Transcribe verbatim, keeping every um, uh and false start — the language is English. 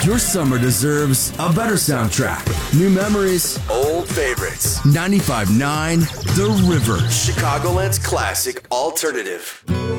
Your summer deserves a better soundtrack. New memories, old favorites. ninety-five point nine The River, Chicagoland's classic alternative.